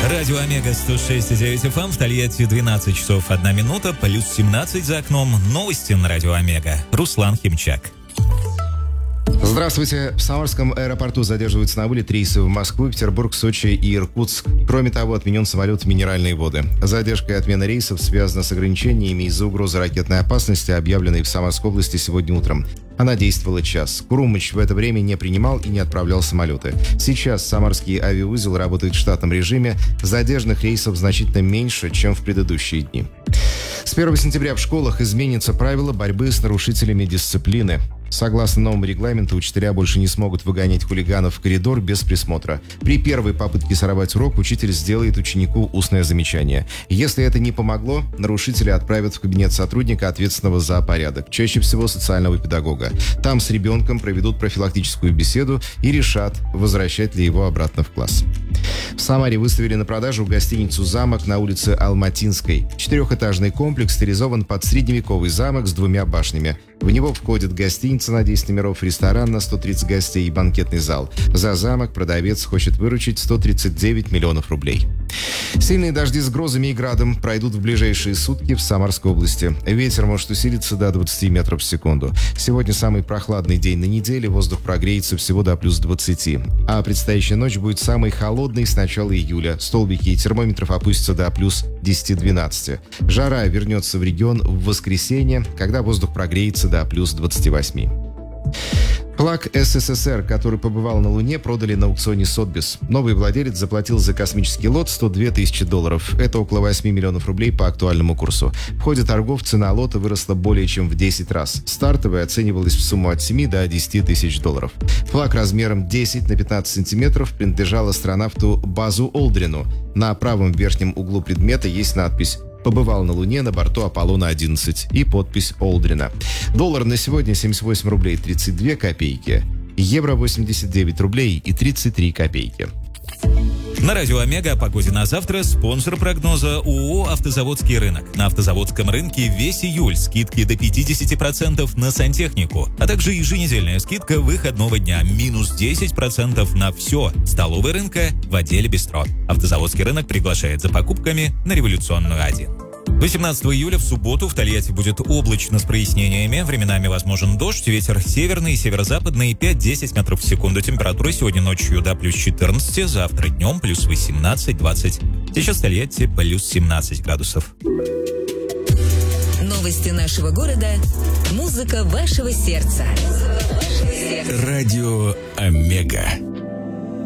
Радио Омега 106,9 FM в Тольятти 12 часов 1 минута, плюс 17 за окном. Новости на Радио Омега. Руслан Химчак. Здравствуйте. В Самарском аэропорту задерживаются на вылет рейсы в Москву, Петербург, Сочи и Иркутск. Кроме того, отменен самолет в Минеральные воды. Задержка и отмена рейсов связана с ограничениями из-за угрозы ракетной опасности, объявленной в Самарской области сегодня утром. Она действовала час. Курумыч в это время не принимал и не отправлял самолеты. Сейчас Самарский авиаузел работает в штатном режиме. Задержанных рейсов значительно меньше, чем в предыдущие дни. С 1 сентября в школах изменятся правила борьбы с нарушителями дисциплины. Согласно новому регламенту, учителя больше не смогут выгонять хулиганов в коридор без присмотра. При первой попытке сорвать урок учитель сделает ученику устное замечание. Если это не помогло, нарушителя отправят в кабинет сотрудника, ответственного за порядок, чаще всего социального педагога. Там с ребенком проведут профилактическую беседу и решат, возвращать ли его обратно в класс. В Самаре выставили на продажу гостиницу «Замок» на улице Алматинской. 4-этажный комплекс стилизован под средневековый замок с 2 башнями. В него входит гостиница на 10 номеров, ресторан на 130 гостей и банкетный зал. За замок продавец хочет выручить 139 миллионов рублей. Сильные дожди с грозами и градом пройдут в ближайшие сутки в Самарской области. Ветер может усилиться до 20 метров в секунду. Сегодня самый прохладный день на неделе, воздух прогреется всего до плюс 20. А предстоящая ночь будет самой холодной с начала июля. Столбики термометров опустятся до плюс 10-12. Жара вернется в регион в воскресенье, когда воздух прогреется до плюс 28. Флаг СССР, который побывал на Луне, продали на аукционе Сотбис. Новый владелец заплатил за космический лот $102 тысячи. Это около 8 миллионов рублей по актуальному курсу. В ходе торгов цена лота выросла более чем в 10 раз. Стартовая оценивалась в сумму от 7 до 10 тысяч долларов. Флаг размером 10 на 15 сантиметров принадлежал астронавту Базу Олдрину. На правом верхнем углу предмета есть надпись «Побывал на Луне на борту Аполлона-11» и подпись Олдрина. Доллар на сегодня 78 рублей 32 копейки. Евро 89 рублей и 33 копейки. На Радио Омега о погоде на завтра. Спонсор прогноза ООО «Автозаводский рынок». На автозаводском рынке весь июль скидки до 50% на сантехнику, а также еженедельная скидка выходного дня минус 10% на все. Столовая рынка в отделе «Бистро». Автозаводский рынок приглашает за покупками на Революционную 1. 18 июля в субботу в Тольятти будет облачно с прояснениями. Временами возможен дождь, ветер северный и северо-западный 5-10 метров в секунду. Температура сегодня ночью до плюс 14, завтра днем плюс 18-20. Сейчас в Тольятти плюс 17 градусов. Новости нашего города. Музыка вашего сердца. Радио Омега.